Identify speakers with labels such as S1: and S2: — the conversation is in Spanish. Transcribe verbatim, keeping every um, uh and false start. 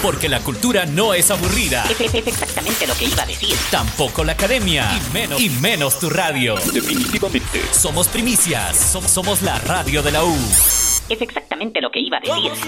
S1: Porque la cultura no es aburrida.
S2: Es, es, es exactamente lo que iba a decir.
S1: Tampoco la academia. Y menos, y menos tu radio.
S3: Definitivamente.
S1: Somos primicias. Somos, somos la radio de la U.
S2: Es exactamente lo que iba a decir.